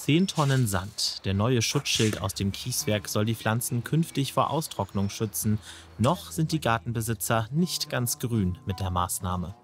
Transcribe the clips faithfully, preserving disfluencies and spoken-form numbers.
Zehn Tonnen Sand. Der neue Schutzschild aus dem Kieswerk soll die Pflanzen künftig vor Austrocknung schützen. Noch sind die Gartenbesitzer nicht ganz grün mit der Maßnahme.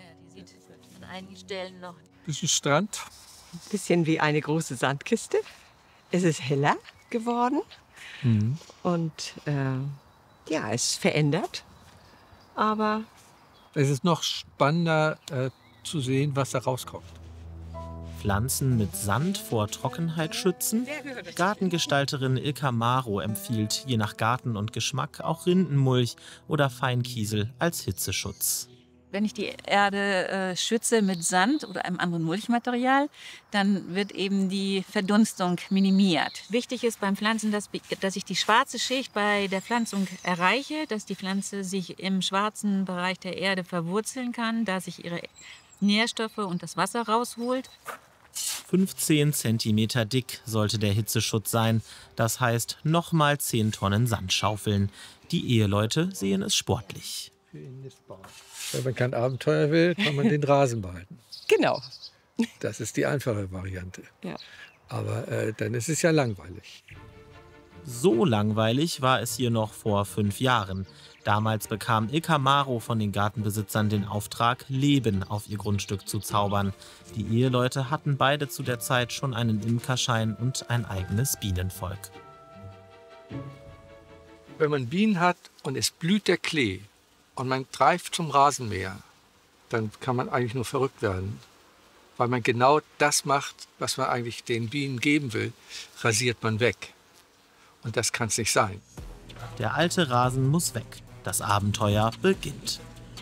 Das ist Strand. Ein bisschen wie eine große Sandkiste. Es ist heller geworden. Mhm. Und äh, ja, es ist verändert. Aber es ist noch spannender äh, zu sehen, was da rauskommt. Pflanzen mit Sand vor Trockenheit schützen? Gartengestalterin Ilka Maro empfiehlt je nach Garten und Geschmack auch Rindenmulch oder Feinkiesel als Hitzeschutz. Wenn ich die Erde äh, schütze mit Sand oder einem anderen Mulchmaterial, dann wird eben die Verdunstung minimiert. Wichtig ist beim Pflanzen, dass, dass ich die schwarze Schicht bei der Pflanzung erreiche, dass die Pflanze sich im schwarzen Bereich der Erde verwurzeln kann, dass sich ihre Nährstoffe und das Wasser rausholt. fünfzehn Zentimeter dick sollte der Hitzeschutz sein. Das heißt, nochmal zehn Tonnen Sand schaufeln. Die Eheleute sehen es sportlich. Wenn man kein Abenteuer will, kann man den Rasen behalten. Genau. Das ist die einfache Variante. Ja. Aber äh, dann ist es ja langweilig. So langweilig war es hier noch vor fünf Jahren. Damals bekam Ilka Maro von den Gartenbesitzern den Auftrag, Leben auf ihr Grundstück zu zaubern. Die Eheleute hatten beide zu der Zeit schon einen Imkerschein und ein eigenes Bienenvolk. Wenn man Bienen hat und es blüht der Klee und man greift zum Rasenmäher, dann kann man eigentlich nur verrückt werden. Weil man genau das macht, was man eigentlich den Bienen geben will, rasiert man weg. Und das kann es nicht sein. Der alte Rasen muss weg. Das Abenteuer beginnt.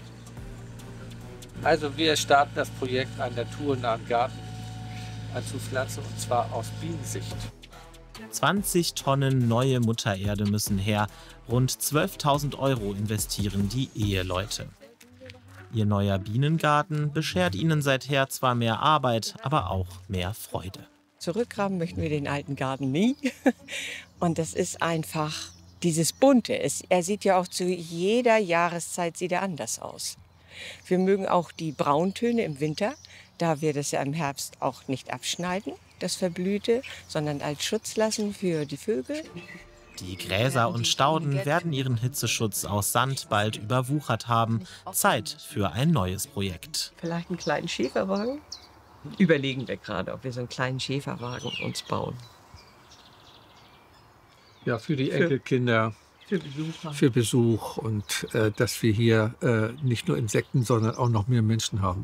Also wir starten das Projekt Ein naturnahen Garten anzupflanzen, und zwar aus Bienensicht. zwanzig Tonnen neue Muttererde müssen her. Rund zwölftausend Euro investieren die Eheleute. Ihr neuer Bienengarten beschert ihnen seither zwar mehr Arbeit, aber auch mehr Freude. Zurückgraben möchten wir den alten Garten nie. Und das ist einfach dieses Bunte. Es, er sieht ja auch zu jeder Jahreszeit sieht er anders aus. Wir mögen auch die Brauntöne im Winter, da wir das ja im Herbst auch nicht abschneiden, das Verblühte, sondern als Schutz lassen für die Vögel. Die Gräser und Stauden werden ihren Hitzeschutz aus Sand bald überwuchert haben. Zeit für ein neues Projekt. Vielleicht einen kleinen Schäferwagen? Überlegen wir gerade, ob wir so einen kleinen Schäferwagen uns bauen. Ja, für die Enkelkinder, für Besuch, für Besuch und äh, dass wir hier äh, nicht nur Insekten, sondern auch noch mehr Menschen haben.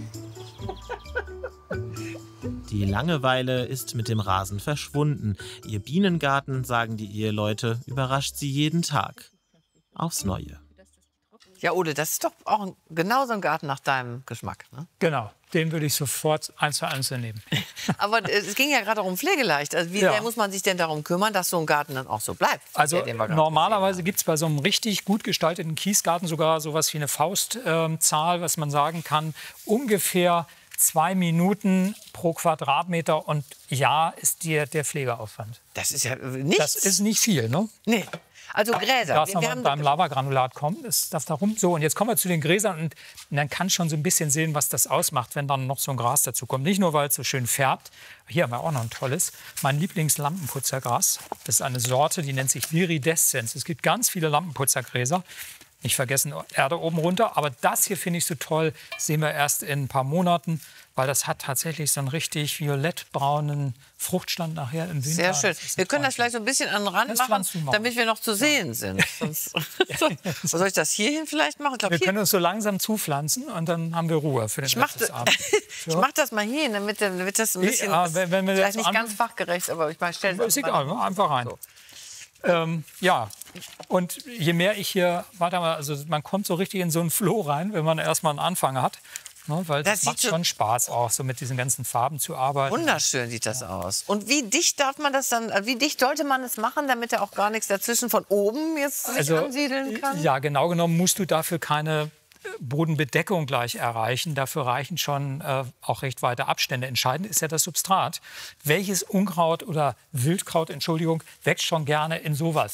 Die Langeweile ist mit dem Rasen verschwunden. Ihr Bienengarten, sagen die Eheleute, überrascht sie jeden Tag. Aufs Neue. Ja, Ole, das ist doch auch ein, genau so ein Garten nach deinem Geschmack, ne? Genau, den würde ich sofort eins zu eins nehmen. Aber es ging ja gerade um Pflegeleicht. Also wie Ja. sehr muss man sich denn darum kümmern, dass so ein Garten dann auch so bleibt? Also der, den wir gerade normalerweise gibt es bei so einem richtig gut gestalteten Kiesgarten sogar sowas wie eine Faustzahl, ähm, was man sagen kann, ungefähr zwei Minuten pro Quadratmeter, und ja, ist dir der Pflegeaufwand. Das ist ja nichts. Das ist nicht viel, ne? Nee. Also Gräser. Das wir, noch wir mal haben beim Lavagranulat kommen, das darf da rum. So, und jetzt kommen wir zu den Gräsern, und man kann schon so ein bisschen sehen, was das ausmacht, wenn dann noch so ein Gras dazu kommt. Nicht nur, weil es so schön färbt. Hier haben wir auch noch ein tolles. Mein Lieblingslampenputzergras. Das ist eine Sorte, die nennt sich Viridescens. Es gibt ganz viele Lampenputzergräser. Nicht vergessen, Erde oben runter. Aber das hier finde ich so toll, sehen wir erst in ein paar Monaten, weil das hat tatsächlich so einen richtig violettbraunen Fruchtstand nachher im Winter. Sehr schön. Wir können das vielleicht so ein bisschen an den Rand Das machen, pflanzt du mal. damit wir noch zu sehen sind. Sonst, so, soll ich das hier hin vielleicht machen? Ich, glaub, Wir hier. können uns so langsam zupflanzen, und dann haben wir Ruhe für den Ich Rest mach, des Abends. ich mach das mal hier hin, damit, damit das ein bisschen, Ja, wenn- wenn wir vielleicht das nicht an- ganz fachgerecht, aber ich stelle Ist egal, einfach rein. Ähm, ja, und je mehr ich hier, warte mal, also man kommt so richtig in so einen Flow rein, wenn man erstmal einen Anfang hat. Ne, weil Das das sieht macht so- schon Spaß, auch so mit diesen ganzen Farben zu arbeiten. Wunderschön sieht das aus. Und wie dicht darf man das dann, wie dicht sollte man es machen, damit da auch gar nichts dazwischen von oben jetzt sich Also, ansiedeln kann? ja, genau genommen musst du dafür keine Bodenbedeckung gleich erreichen. Dafür reichen schon äh, auch recht weite Abstände. Entscheidend ist ja das Substrat. Welches Unkraut oder Wildkraut, Entschuldigung, wächst schon gerne in sowas?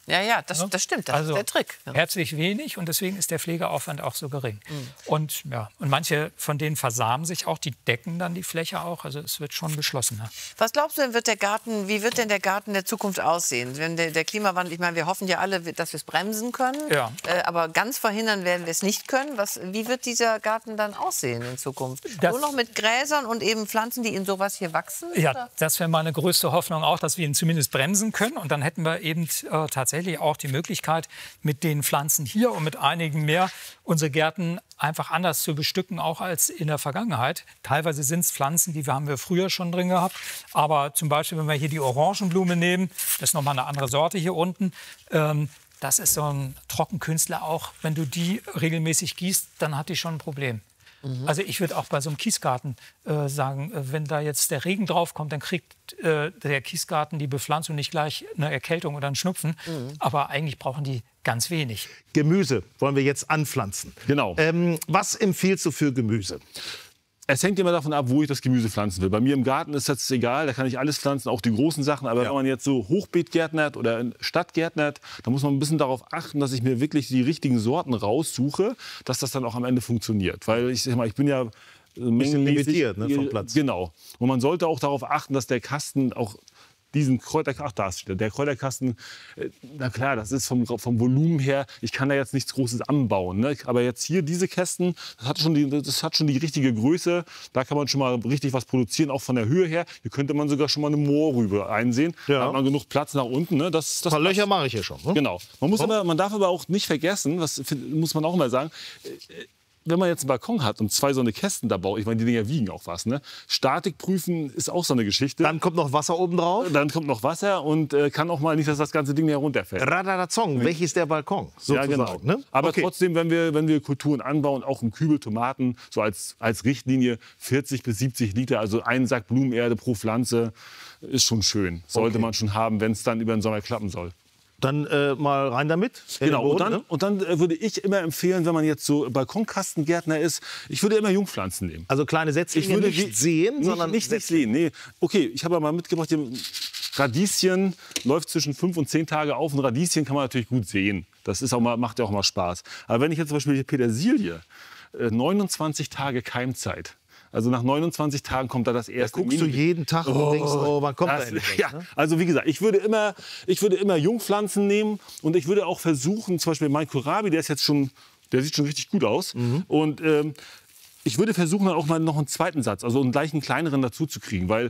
Ja, ja, das, das stimmt, das also ist der Trick. Ja. Herzlich wenig und deswegen ist der Pflegeaufwand auch so gering. Mhm. Und, ja, und manche von denen versamen sich auch, die decken dann die Fläche auch, also es wird schon beschlossener. Was glaubst du denn, wird der Garten, wie wird denn der Garten der Zukunft aussehen? Wenn der, der Klimawandel, ich meine, wir hoffen ja alle, dass wir es bremsen können, ja. äh, aber ganz verhindern werden wir es nicht können. Was, wie wird dieser Garten dann aussehen in Zukunft? Das, Nur noch mit Gräsern und eben Pflanzen, die in sowas hier wachsen? Ja, oder? Das wäre meine größte Hoffnung auch, dass wir ihn zumindest bremsen können. Und dann hätten wir eben äh, tatsächlich auch die Möglichkeit, mit den Pflanzen hier und mit einigen mehr unsere Gärten einfach anders zu bestücken, auch als in der Vergangenheit. Teilweise sind es Pflanzen, die haben wir früher schon drin gehabt. Aber zum Beispiel, wenn wir hier die Orangenblume nehmen, das ist nochmal eine andere Sorte hier unten, ähm, das ist so ein Trockenkünstler auch. Wenn du die regelmäßig gießt, dann hat die schon ein Problem. Mhm. Also ich würde auch bei so einem Kiesgarten äh, sagen, äh, wenn da jetzt der Regen draufkommt, dann kriegt äh, der Kiesgarten die Bepflanzung nicht gleich eine Erkältung oder einen Schnupfen. Mhm. Aber eigentlich brauchen die ganz wenig. Gemüse wollen wir jetzt anpflanzen. Genau. Ähm, was empfiehlst du für Gemüse? Es hängt immer davon ab, wo ich das Gemüse pflanzen will. Bei mir im Garten ist das egal, da kann ich alles pflanzen, auch die großen Sachen. Aber ja. wenn man jetzt so Hochbeetgärtnert oder Stadtgärtnert, da muss man ein bisschen darauf achten, dass ich mir wirklich die richtigen Sorten raussuche, dass das dann auch am Ende funktioniert. Weil ich sag mal, ich bin ja mengenmäßig limitiert, ne, vom Platz. Genau. Und man sollte auch darauf achten, dass der Kasten auch diesen Kräuterkasten, ach, da ist der Kräuterkasten, äh, na klar, das ist vom, vom Volumen her, ich kann da jetzt nichts Großes anbauen. Ne? Aber jetzt hier diese Kästen, das hat, schon die, das hat schon die richtige Größe, da kann man schon mal richtig was produzieren, auch von der Höhe her. Hier könnte man sogar schon mal eine Moorrübe einsehen, ja. da hat man genug Platz nach unten. Ne? Das, das Ein paar Löcher mache ich hier schon. Ne? Genau. Man, muss oh. aber, man darf aber auch nicht vergessen, was muss man auch immer sagen, wenn man jetzt einen Balkon hat und zwei so eine Kästen da baut, ich meine, die Dinger wiegen auch was, ne? Statik prüfen ist auch so eine Geschichte. Dann kommt noch Wasser oben drauf. Dann kommt noch Wasser und äh, kann auch mal nicht, dass das ganze Ding herunterfällt. Radadazong, welches ist der Balkon? Sozusagen, ja, genau. Ne? Aber okay. trotzdem, wenn wir, wenn wir Kulturen anbauen, auch im Kübel Tomaten, so als, als Richtlinie vierzig bis siebzig Liter, also ein Sack Blumenerde pro Pflanze, ist schon schön. Sollte okay. man schon haben, wenn es dann über den Sommer klappen soll. Dann äh, mal rein damit. Genau, Boden, und dann, ne? und dann äh, würde ich immer empfehlen, wenn man jetzt so Balkonkastengärtner ist, ich würde immer Jungpflanzen nehmen. Also kleine Setzlinge ich würde nicht sehen, nicht, sondern nicht, nicht sehen. Nee. Okay, ich habe mal mitgebracht, Radieschen läuft zwischen fünf und zehn Tage auf und Radieschen kann man natürlich gut sehen. Das ist auch mal, macht ja auch mal Spaß. Aber wenn ich jetzt zum Beispiel die Petersilie, äh, neunundzwanzig Tage Keimzeit. Also nach neunundzwanzig Tagen kommt da das erste. Da guckst du jeden Tag und denkst, oh, wann kommt das, da endlich? Ja, ne? also wie gesagt, ich würde immer, ich würde immer Jungpflanzen nehmen und ich würde auch versuchen, zum Beispiel mein Kohlrabi, der ist jetzt schon, der sieht schon richtig gut aus. Mhm. Und ähm, ich würde versuchen, dann auch mal noch einen zweiten Satz, also einen gleichen kleineren dazu zu kriegen, weil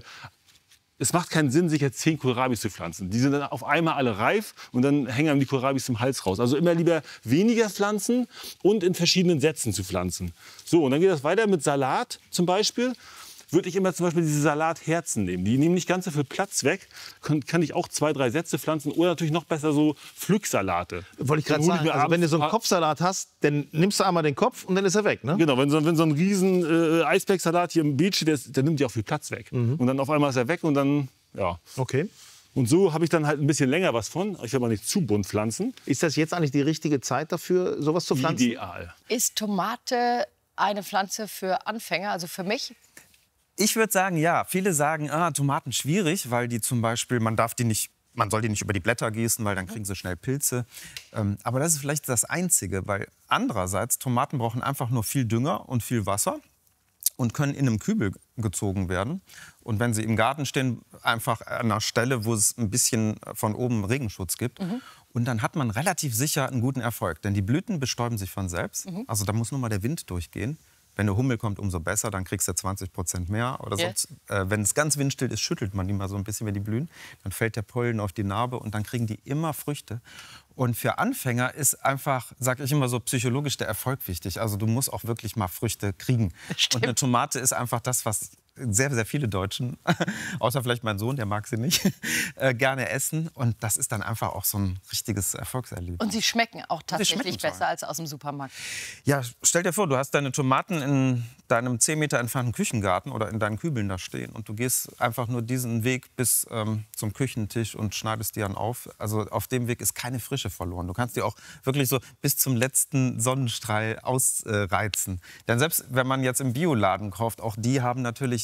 es macht keinen Sinn, sich jetzt zehn Kohlrabis zu pflanzen. Die sind dann auf einmal alle reif und dann hängen einem die Kohlrabis zum Hals raus. Also immer lieber weniger pflanzen und in verschiedenen Sätzen zu pflanzen. So, und dann geht das weiter mit Salat zum Beispiel. Würde ich immer zum Beispiel diese Salatherzen nehmen. Die nehmen nicht ganz so viel Platz weg. Kann, kann ich auch zwei, drei Sätze pflanzen oder natürlich noch besser so Pflücksalate. Wollte ich gerade sagen, also wenn du so einen Kopfsalat hast, dann nimmst du einmal den Kopf und dann ist er weg, ne? Genau, wenn so, wenn so ein riesen äh, Eisbergsalat hier im Beet steht, der, der nimmt ja auch viel Platz weg. Mhm. Und dann auf einmal ist er weg und dann, ja. Okay. Und so habe ich dann halt ein bisschen länger was von. Ich will mal nicht zu bunt pflanzen. Ist das jetzt eigentlich die richtige Zeit dafür, sowas zu pflanzen? Ideal. Ist Tomate eine Pflanze für Anfänger, also für mich? Ich würde sagen, ja. Viele sagen, ah, Tomaten schwierig, weil die zum Beispiel, man darf die nicht, man soll die nicht über die Blätter gießen, weil dann kriegen sie schnell Pilze. Ähm, aber das ist vielleicht das Einzige, weil andererseits, Tomaten brauchen einfach nur viel Dünger und viel Wasser und können in einem Kübel gezogen werden. Und wenn sie im Garten stehen, einfach an einer Stelle, wo es ein bisschen von oben Regenschutz gibt. Mhm. Und dann hat man relativ sicher einen guten Erfolg. Denn die Blüten bestäuben sich von selbst. Mhm. Also da muss nur mal der Wind durchgehen. Wenn der Hummel kommt, umso besser, dann kriegst du zwanzig Prozent mehr. Oder yeah. sonst, äh, wenn es ganz windstill ist, schüttelt man die mal so ein bisschen, wenn die blühen. Dann fällt der Pollen auf die Narbe und dann kriegen die immer Früchte. Und für Anfänger ist einfach, sage ich immer so, psychologisch der Erfolg wichtig. Also du musst auch wirklich mal Früchte kriegen. Stimmt. Und eine Tomate ist einfach das, was sehr, sehr viele Deutschen, außer vielleicht mein Sohn, der mag sie nicht, äh, gerne essen. Und das ist dann einfach auch so ein richtiges Erfolgserlebnis. Und sie schmecken auch tatsächlich schmecken besser toll. als aus dem Supermarkt. Ja, stell dir vor, du hast deine Tomaten in deinem zehn Meter entfernten Küchengarten oder in deinen Kübeln da stehen und du gehst einfach nur diesen Weg bis ähm, zum Küchentisch und schneidest die dann auf. Also auf dem Weg ist keine Frische verloren. Du kannst die auch wirklich so bis zum letzten Sonnenstrahl ausreizen. Äh, Denn selbst wenn man jetzt im Bioladen kauft, auch die haben natürlich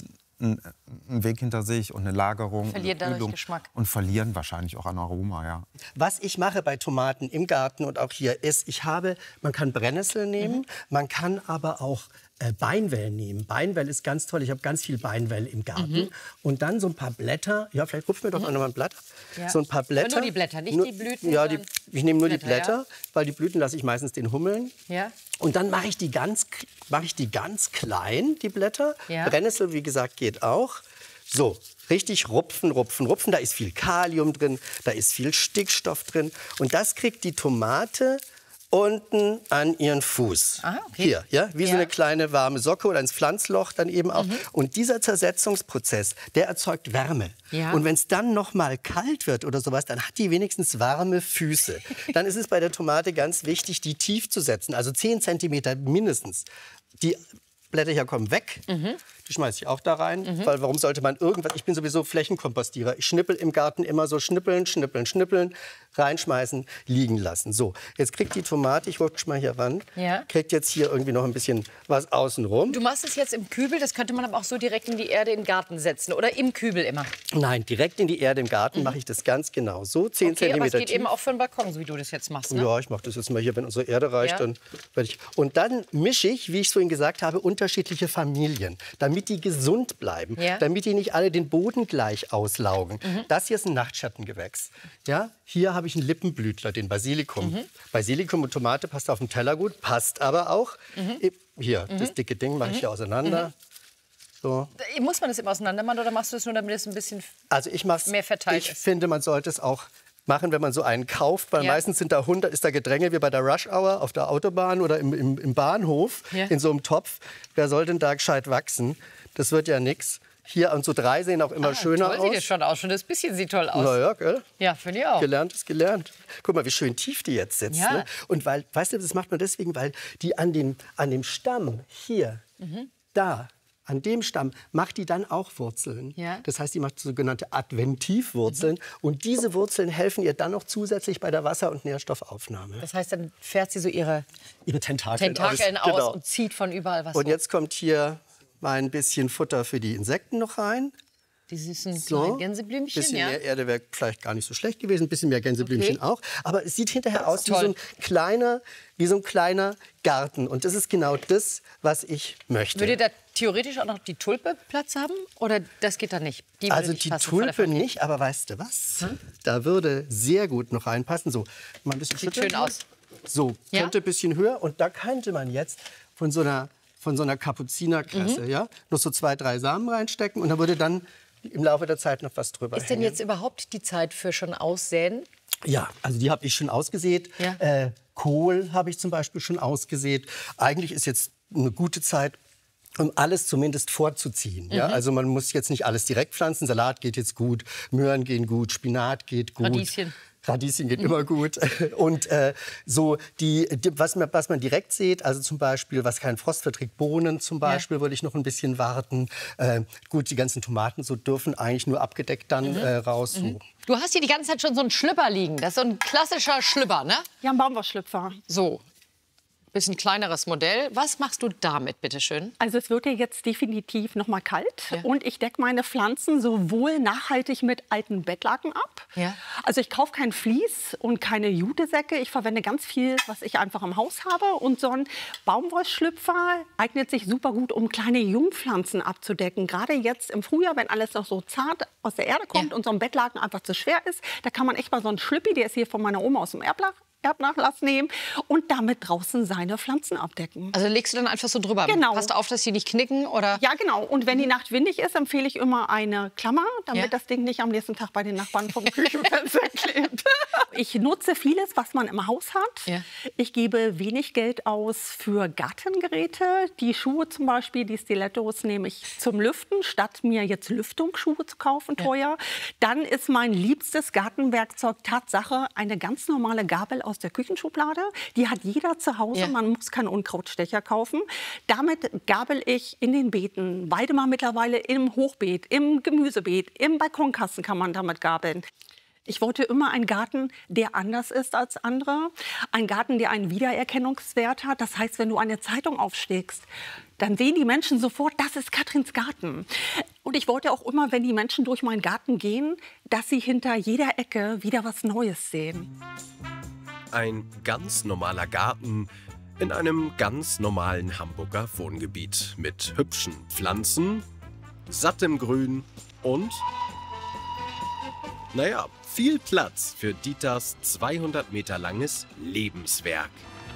einen, einen Weg hinter sich und eine Lagerung. Verlieren eine dadurch Geschmack. Und verlieren wahrscheinlich auch an Aroma, ja. Was ich mache bei Tomaten im Garten und auch hier ist, ich habe, man kann Brennnessel nehmen, mhm. man kann aber auch äh, Beinwell nehmen. Beinwell ist ganz toll, ich habe ganz viel Beinwell im Garten. Mhm. Und dann so ein paar Blätter, ja vielleicht rupfen wir doch mhm. noch mal ein Blatt ab. Ja. So ein paar Blätter. Aber nur die Blätter, nicht nur, die Blüten? Ja, die, ich nehme nur Blätter, die Blätter, ja. weil die Blüten lasse ich meistens den Hummeln. Ja. Und dann mache ich die ganz, mache ich die ganz klein, die Blätter. Ja. Brennnessel, wie gesagt, geht auch. So, richtig rupfen, rupfen, rupfen. Da ist viel Kalium drin, da ist viel Stickstoff drin. Und das kriegt die Tomate unten an ihren Fuß. Ah, okay. Hier, ja, wie Ja. so eine kleine warme Socke oder ins Pflanzloch dann eben auch. Mhm. Und dieser Zersetzungsprozess, der erzeugt Wärme. Ja. Und wenn es dann noch mal kalt wird oder sowas, dann hat die wenigstens warme Füße. Dann ist es bei der Tomate ganz wichtig, die tief zu setzen, also zehn Zentimeter mindestens. Die Blätter hier kommen weg. Mhm. Die schmeiße ich auch da rein. Mhm. Weil warum sollte man irgendwas... Ich bin sowieso Flächenkompostierer. Ich schnippel im Garten immer so schnippeln, schnippeln, schnippeln, reinschmeißen, liegen lassen. So, jetzt kriegt die Tomate, ich rutsch mal hier ran, Ja. kriegt jetzt hier irgendwie noch ein bisschen was außenrum. Du machst es jetzt im Kübel, das könnte man aber auch so direkt in die Erde in den Garten setzen. Oder im Kübel immer. Nein, direkt in die Erde im Garten mhm. mache ich das ganz genau so. zehn Okay, aber es Zentimeter geht tief. eben auch für den Balkon, so wie du das jetzt machst, ne? Ja, ich mache das jetzt mal hier, wenn unsere Erde reicht, Ja. dann werde ich. Und dann mische ich, wie ich es vorhin gesagt habe, unterschiedliche Familien, damit die gesund bleiben, Ja. damit die nicht alle den Boden gleich auslaugen. Mhm. Das hier ist ein Nachtschattengewächs. Ja, hier habe ich einen Lippenblütler, den Basilikum. Mhm. Basilikum und Tomate passt auf den Teller gut, passt aber auch. Mhm. Hier, Mhm. das dicke Ding mache ich hier auseinander. Mhm. So. Muss man das immer auseinander machen oder machst du das nur, damit es ein bisschen Also ich mach's, mehr verteilt ich ist? finde, man sollte es auch machen, wenn man so einen kauft, weil Ja. meistens sind da hundert, ist da Gedränge wie bei der Rush Hour auf der Autobahn oder im, im, im Bahnhof Ja. in so einem Topf. Wer soll denn da gescheit wachsen? Das wird ja nichts. Hier und so drei sehen auch immer Ah, schöner toll aus. sieht das schon aus. Schon das bisschen sieht toll aus. Na ja, gell? Ja, finde ich auch. Gelernt ist gelernt. Guck mal, wie schön tief die jetzt sitzt. Ja. Ne? Und weil, weißt du, das macht man deswegen, weil die an dem, an dem Stamm hier, Mhm. da, an dem Stamm, macht die dann auch Wurzeln. Ja. Das heißt, die macht sogenannte Adventivwurzeln. Mhm. Und diese Wurzeln helfen ihr dann noch zusätzlich bei der Wasser- und Nährstoffaufnahme. Das heißt, dann fährt sie so ihre Ihre Tentakeln, Tentakeln aus, Genau. und zieht von überall was Und hoch. jetzt kommt hier mal ein bisschen Futter für die Insekten noch rein. Die süßen So, kleinen Gänseblümchen, bisschen ja. mehr Erde wäre vielleicht gar nicht so schlecht gewesen, ein bisschen mehr Gänseblümchen Okay. auch. Aber es sieht hinterher Das aus ist wie so, toll. ein kleiner, wie so ein kleiner Garten. Und das ist genau das, was ich möchte. Würde da theoretisch auch noch die Tulpe Platz haben? Oder das geht da nicht? Die würde Also nicht die passen von der Tulpe Familie. nicht, aber weißt du was? Da würde sehr gut noch reinpassen. So, mal ein bisschen Sieht schütteln. schön aus. So, Ja? könnte ein bisschen höher. Und da könnte man jetzt von so einer, von so einer Kapuzinerkresse, Mhm. ja, noch so zwei, drei Samen reinstecken. Und da würde dann im Laufe der Zeit noch was drüber Ist denn hängen. jetzt überhaupt die Zeit für schon Aussäen? Ja, also die habe ich schon ausgesät. Ja. Äh, Kohl habe ich zum Beispiel schon ausgesät. Eigentlich ist jetzt eine gute Zeit, um alles zumindest vorzuziehen. Ja? Mhm. Also man muss jetzt nicht alles direkt pflanzen. Salat geht jetzt gut, Möhren gehen gut, Spinat geht gut. Radieschen. Radieschen geht immer gut. Und äh, so die, die, was, man, was man direkt sieht, also zum Beispiel, was keinen Frost verträgt, Bohnen zum Beispiel, würde ich noch ein bisschen warten. Äh, gut, die ganzen Tomaten so dürfen eigentlich nur abgedeckt dann Mhm. äh, raus. Mhm. So. Du hast hier die ganze Zeit schon so einen Schlüpper liegen. Das ist so ein klassischer Schlüpper, ne? Ja, ein Baumwollschlüpfer. So. Bisschen kleineres Modell. Was machst du damit, bitteschön? Also es wird ja jetzt definitiv noch mal kalt und ich decke meine Pflanzen sowohl nachhaltig mit alten Bettlaken ab. Ja. Also ich kaufe kein Vlies und keine Jutesäcke. Ich verwende ganz viel, was ich einfach im Haus habe. Und so ein Baumwollschlüpfer eignet sich super gut, um kleine Jungpflanzen abzudecken. Gerade jetzt im Frühjahr, wenn alles noch so zart aus der Erde kommt und so ein Bettlaken einfach zu schwer ist, da kann man echt mal so einen Schlüppi, der ist hier von meiner Oma aus dem Erblach, Erbnachlass nehmen und damit draußen seine Pflanzen abdecken. Also legst du dann einfach so drüber. Genau. Passt auf, dass die nicht knicken, oder? Ja, genau. Und wenn die Nacht windig ist, empfehle ich immer eine Klammer, damit Ja. das Ding nicht am nächsten Tag bei den Nachbarn vom Küchenfenster klebt. Ich nutze vieles, was man im Haus hat. Ja. Ich gebe wenig Geld aus für Gartengeräte. Die Schuhe zum Beispiel, die Stilettos, nehme ich zum Lüften, statt mir jetzt Lüftungsschuhe zu kaufen, teuer. Dann ist mein liebstes Gartenwerkzeug Tatsache eine ganz normale Gabel aus der Küchenschublade. Die hat jeder zu Hause. Ja. Man muss keinen Unkrautstecher kaufen. Damit gabel ich in den Beeten. Weidemar mittlerweile im Hochbeet, im Gemüsebeet, im Balkonkasten kann man damit gabeln. Ich wollte immer einen Garten, der anders ist als andere. Ein Garten, der einen Wiedererkennungswert hat. Das heißt, wenn du eine Zeitung aufschlägst, dann sehen die Menschen sofort, das ist Katrins Garten. Und ich wollte auch immer, wenn die Menschen durch meinen Garten gehen, dass sie hinter jeder Ecke wieder was Neues sehen. Ein ganz normaler Garten in einem ganz normalen Hamburger Wohngebiet mit hübschen Pflanzen, sattem Grün und, naja, viel Platz für Dieters zweihundert Meter langes Lebenswerk.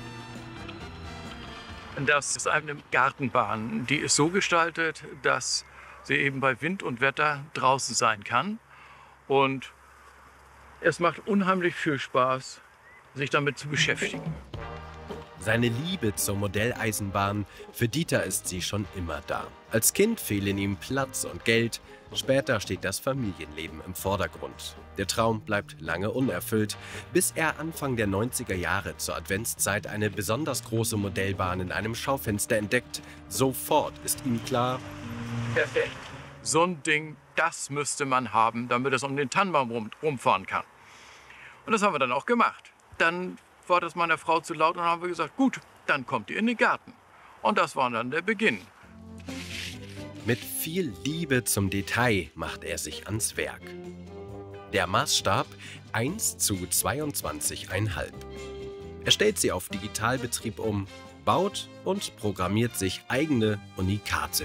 Das ist eine Gartenbahn, die ist so gestaltet, dass sie eben bei Wind und Wetter draußen sein kann. Und es macht unheimlich viel Spaß, sich damit zu beschäftigen. Seine Liebe zur Modelleisenbahn, für Dieter ist sie schon immer da. Als Kind fehlen ihm Platz und Geld, später steht das Familienleben im Vordergrund. Der Traum bleibt lange unerfüllt, bis er Anfang der neunziger Jahre zur Adventszeit eine besonders große Modellbahn in einem Schaufenster entdeckt. Sofort ist ihm klar: Perfekt. So ein Ding, das müsste man haben, damit es um den Tannenbaum rum, rumfahren kann. Und das haben wir dann auch gemacht. Dann war das meiner Frau zu laut und dann haben wir gesagt, gut, dann kommt ihr in den Garten. Und das war dann der Beginn. Mit viel Liebe zum Detail macht er sich ans Werk. Der Maßstab eins zu zweiundzwanzig Komma fünf. Er stellt sie auf Digitalbetrieb um, baut und programmiert sich eigene Unikate.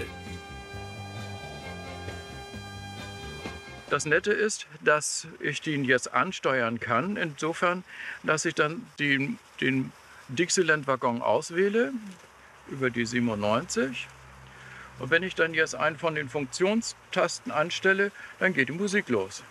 Das Nette ist, dass ich den jetzt ansteuern kann, insofern, dass ich dann den, den Dixieland-Waggon auswähle, über die siebenundneunzig. Und wenn ich dann jetzt einen von den Funktionstasten anstelle, dann geht die Musik los.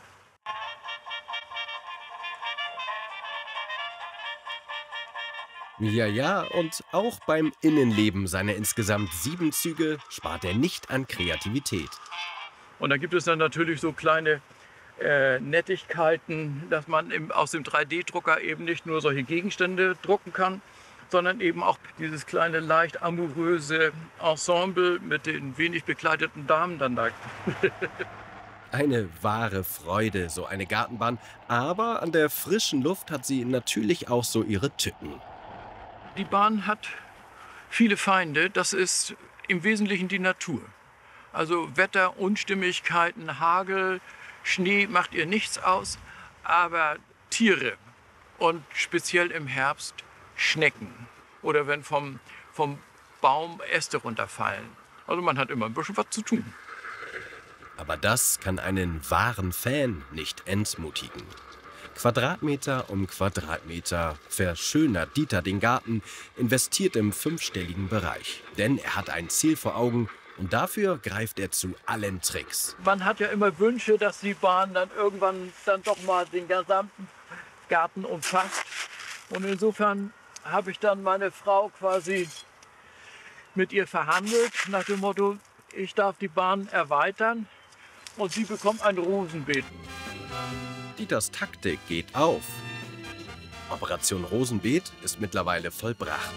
Ja, ja, und auch beim Innenleben seiner insgesamt sieben Züge spart er nicht an Kreativität. Und dann gibt es dann natürlich so kleine äh, Nettigkeiten, dass man im, aus dem drei D Drucker eben nicht nur solche Gegenstände drucken kann, sondern eben auch dieses kleine, leicht amouröse Ensemble mit den wenig bekleideten Damen dann da. Eine wahre Freude, so eine Gartenbahn. Aber an der frischen Luft hat sie natürlich auch so ihre Tücken. Die Bahn hat viele Feinde. Das ist im Wesentlichen die Natur. Also Wetter, Unstimmigkeiten, Hagel, Schnee macht ihr nichts aus. Aber Tiere und speziell im Herbst Schnecken. Oder wenn vom, vom Baum Äste runterfallen. Also man hat immer ein bisschen was zu tun. Aber das kann einen wahren Fan nicht entmutigen. Quadratmeter um Quadratmeter verschönert Dieter den Garten, investiert im fünfstelligen Bereich. Denn er hat ein Ziel vor Augen und dafür greift er zu allen Tricks. Man hat ja immer Wünsche, dass die Bahn dann irgendwann dann doch mal den gesamten Garten umfasst. Und insofern habe ich dann meine Frau quasi mit ihr verhandelt, nach dem Motto, ich darf die Bahn erweitern und sie bekommt ein Rosenbeet. Dieters Taktik geht auf. Operation Rosenbeet ist mittlerweile vollbracht.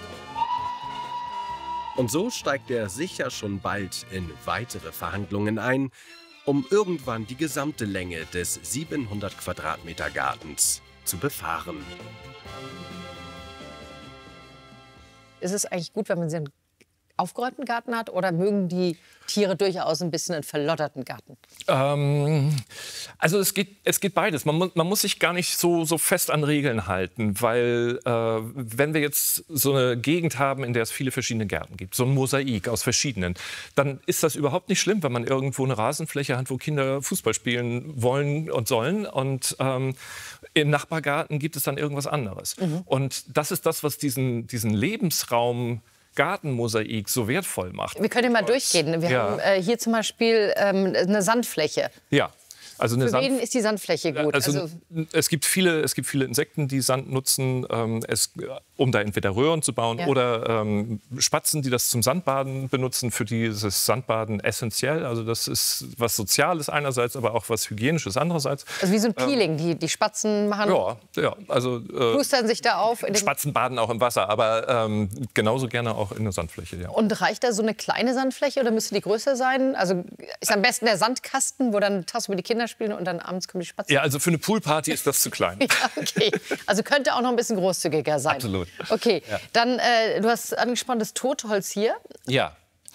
Und so steigt er sicher schon bald in weitere Verhandlungen ein, um irgendwann die gesamte Länge des siebenhundert Quadratmeter Gartens zu befahren. Ist es eigentlich gut, wenn man so einen aufgeräumten Garten hat, oder mögen die Tiere durchaus ein bisschen einen verlotterten Garten? Ähm, also es geht, es geht beides. Man, mu man muss sich gar nicht so, so fest an Regeln halten, weil äh, wenn wir jetzt so eine Gegend haben, in der es viele verschiedene Gärten gibt, so ein Mosaik aus verschiedenen, dann ist das überhaupt nicht schlimm, wenn man irgendwo eine Rasenfläche hat, wo Kinder Fußball spielen wollen und sollen, und ähm, im Nachbargarten gibt es dann irgendwas anderes. Mhm. Und das ist das, was diesen, diesen Lebensraum Gartenmosaik so wertvoll macht. Wir können ja mal durchgehen. Wir ja. haben äh, hier zum Beispiel ähm, eine Sandfläche. Ja. Also eine Für wen Sand ist die Sandfläche gut? Also, also es, gibt viele, es gibt viele Insekten, die Sand nutzen, ähm, es, um da entweder Röhren zu bauen, ja. oder ähm, Spatzen, die das zum Sandbaden benutzen. Für die ist das Sandbaden essentiell. Also das ist was Soziales einerseits, aber auch was Hygienisches andererseits. Also wie so ein Peeling, ähm, die, die Spatzen machen. Ja, ja. Also äh, plustern sich da auf. In Spatzen baden auch im Wasser, aber ähm, genauso gerne auch in der Sandfläche. Ja. Und reicht da so eine kleine Sandfläche oder müsste die größer sein? Also ist am besten der Sandkasten, wo dann tagsüber die Kinder spielen und dann abends kommen die Spatzen? Ja, also für eine Poolparty ist das zu klein. Ja, okay. Also könnte auch noch ein bisschen großzügiger sein. Absolut. Okay, ja. dann, äh, du hast angesprochen, das Totholz hier. Ja.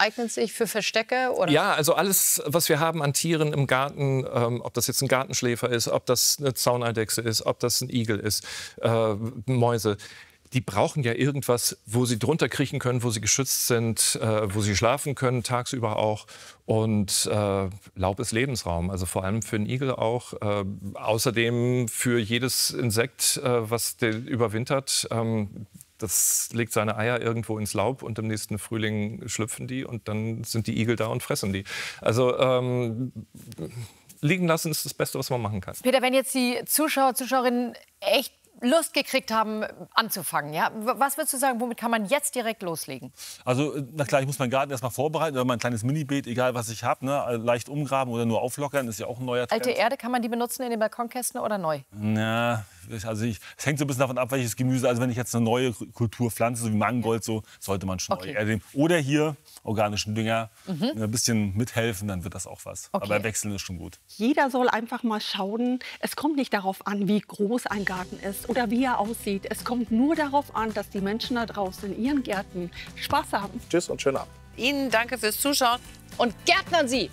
eignet sich für Verstecke? Oder? Ja, also alles, was wir haben an Tieren im Garten, ähm, ob das jetzt ein Gartenschläfer ist, ob das eine Zauneidechse ist, ob das ein Igel ist, äh, Mäuse, die brauchen ja irgendwas, wo sie drunter kriechen können, wo sie geschützt sind, äh, wo sie schlafen können, tagsüber auch. Und äh, Laub ist Lebensraum, also vor allem für einen Igel auch. Äh, außerdem für jedes Insekt, äh, was den überwintert. Ähm, das legt seine Eier irgendwo ins Laub und im nächsten Frühling schlüpfen die und dann sind die Igel da und fressen die. Also ähm, liegen lassen ist das Beste, was man machen kann. Peter, wenn jetzt die Zuschauer, Zuschauerinnen echt Lust gekriegt haben, anzufangen, ja? Was würdest du sagen, womit kann man jetzt direkt loslegen? Also, na klar, ich muss meinen Garten erstmal vorbereiten oder mein kleines Mini-Beet, egal was ich habe, ne? Leicht umgraben oder nur auflockern, ist ja auch ein neuer Trend. Alte Erde, kann man die benutzen in den Balkonkästen oder neu? Na, also ich, es hängt so ein bisschen davon ab, welches Gemüse. Also wenn ich jetzt eine neue Kultur pflanze, so wie Mangold, so, sollte man schon Okay. neue Erde nehmen. Oder hier organischen Dünger, Mhm. ein bisschen mithelfen, dann wird das auch was. Okay. Aber wechseln ist schon gut. Jeder soll einfach mal schauen. Es kommt nicht darauf an, wie groß ein Garten ist oder wie er aussieht. Es kommt nur darauf an, dass die Menschen da draußen in ihren Gärten Spaß haben. Tschüss und schönen Abend. Ihnen danke fürs Zuschauen. Und gärtnern Sie!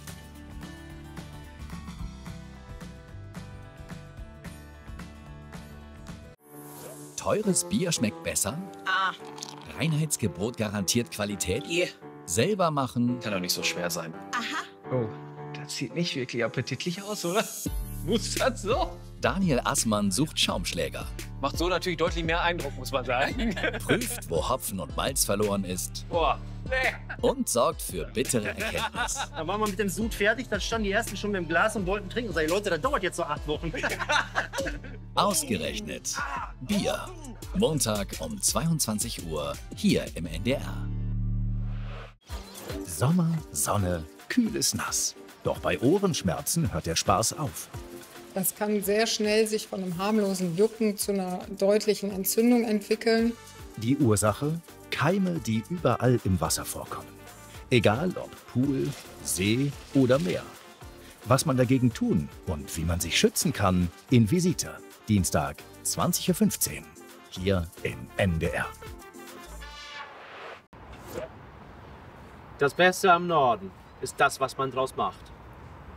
Teures Bier schmeckt besser? Ah. Reinheitsgebot garantiert Qualität? Yeah. Selber machen? Kann doch nicht so schwer sein. Aha. Oh, das sieht nicht wirklich appetitlich aus, oder? Muss das so? Daniel Assmann sucht Schaumschläger. Macht so natürlich deutlich mehr Eindruck, muss man sagen. Prüft, wo Hopfen und Malz verloren ist. Boah, nee. Und sorgt für bittere Erkenntnis. Dann waren wir mit dem Sud fertig, dann standen die Ersten schon mit dem Glas und wollten trinken. Sag ich, Leute, das dauert jetzt so acht Wochen. Ausgerechnet. Bier. Montag um zweiundzwanzig Uhr hier im N D R. Sommer, Sonne, kühles Nass. Doch bei Ohrenschmerzen hört der Spaß auf. Das kann sehr schnell sich von einem harmlosen Jucken zu einer deutlichen Entzündung entwickeln. Die Ursache? Keime, die überall im Wasser vorkommen. Egal ob Pool, See oder Meer. Was man dagegen tun und wie man sich schützen kann, in Visita. Dienstag, zwanzig Uhr fünfzehn. Hier im N D R. Das Beste am Norden ist das, was man draus macht.